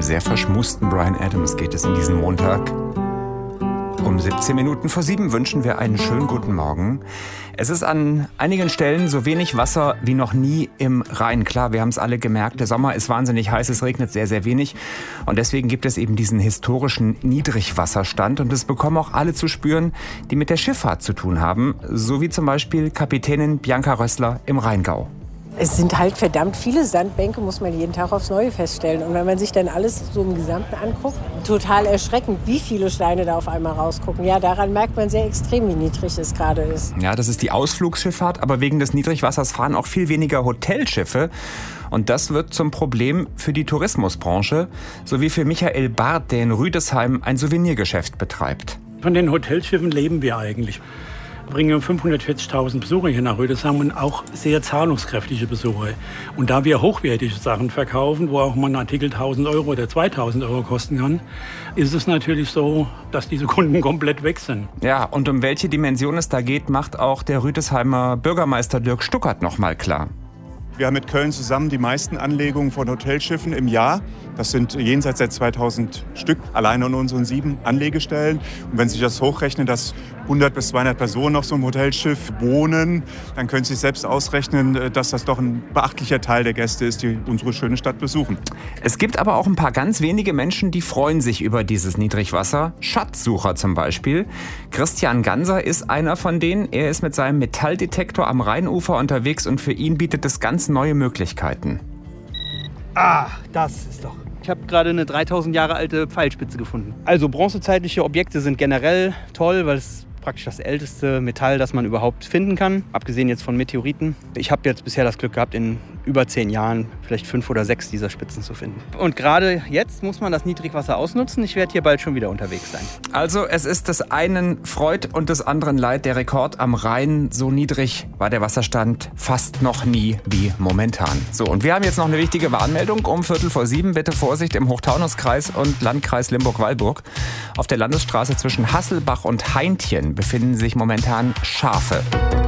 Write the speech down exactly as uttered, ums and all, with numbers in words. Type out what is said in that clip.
sehr verschmusten Bryan Adams geht es in diesen Montag. Um siebzehn Minuten vor sieben wünschen wir einen schönen guten Morgen. Es ist an einigen Stellen so wenig Wasser wie noch nie im Rhein. Klar, wir haben es alle gemerkt, der Sommer ist wahnsinnig heiß, es regnet sehr, sehr wenig. Und deswegen gibt es eben diesen historischen Niedrigwasserstand. Und das bekommen auch alle zu spüren, die mit der Schifffahrt zu tun haben. So wie zum Beispiel Kapitänin Bianca Rössler im Rheingau. Es sind halt verdammt viele Sandbänke, muss man jeden Tag aufs Neue feststellen. Und wenn man sich dann alles so im Gesamten anguckt, total erschreckend, wie viele Steine da auf einmal rausgucken. Ja, daran merkt man sehr extrem, wie niedrig es gerade ist. Ja, das ist die Ausflugsschifffahrt, aber wegen des Niedrigwassers fahren auch viel weniger Hotelschiffe. Und das wird zum Problem für die Tourismusbranche, sowie für Michael Barth, der in Rüdesheim ein Souvenirgeschäft betreibt. Von den Hotelschiffen leben wir eigentlich. Wir bringen fünfhundertvierzigtausend Besucher hier nach Rüdesheim und auch sehr zahlungskräftige Besucher. Und da wir hochwertige Sachen verkaufen, wo auch mal ein Artikel tausend Euro oder zweitausend Euro kosten kann, ist es natürlich so, dass diese Kunden komplett weg sind. Ja, und um welche Dimension es da geht, macht auch der Rüdesheimer Bürgermeister Dirk Stuckert noch mal klar. Wir haben mit Köln zusammen die meisten Anlegungen von Hotelschiffen im Jahr. Das sind jenseits der zweitausend Stück, alleine an unseren sieben Anlegestellen. Und wenn Sie sich das hochrechnen, dass hundert bis zweihundert Personen auf so einem Hotelschiff wohnen, dann können Sie sich selbst ausrechnen, dass das doch ein beachtlicher Teil der Gäste ist, die unsere schöne Stadt besuchen. Es gibt aber auch ein paar ganz wenige Menschen, die freuen sich über dieses Niedrigwasser. Schatzsucher zum Beispiel. Christian Ganser ist einer von denen. Er ist mit seinem Metalldetektor am Rheinufer unterwegs und für ihn bietet es ganz neue Möglichkeiten. Ah, das ist doch... Ich habe gerade eine dreitausend Jahre alte Pfeilspitze gefunden. Also bronzezeitliche Objekte sind generell toll, weil es praktisch das älteste Metall, das man überhaupt finden kann. Abgesehen jetzt von Meteoriten. Ich habe jetzt bisher das Glück gehabt, in über zehn Jahren vielleicht fünf oder sechs dieser Spitzen zu finden. Und gerade jetzt muss man das Niedrigwasser ausnutzen. Ich werde hier bald schon wieder unterwegs sein. Also es ist des einen Freud und des anderen Leid. Der Rekord am Rhein, so niedrig war der Wasserstand fast noch nie wie momentan. So, und wir haben jetzt noch eine wichtige Warnmeldung um Viertel vor sieben. Bitte Vorsicht im Hochtaunuskreis und Landkreis Limburg-Weilburg. Auf der Landesstraße zwischen Hasselbach und Heintchen befinden sich momentan Schafe.